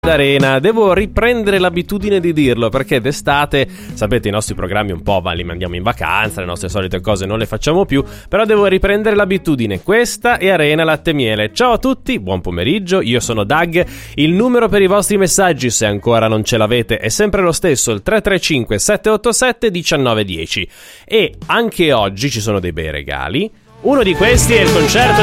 Arena. Devo riprendere l'abitudine di dirlo perché d'estate, sapete, i nostri programmi un po' li mandiamo in vacanza, le nostre solite cose non le facciamo più, però devo riprendere l'abitudine. Questa è Arena Latte e Miele. Ciao a tutti, buon pomeriggio, io sono Doug. Il numero per i vostri messaggi, se ancora non ce l'avete, è sempre lo stesso, il 335 787 1910. E anche oggi ci sono dei bei regali. Uno di questi è il concerto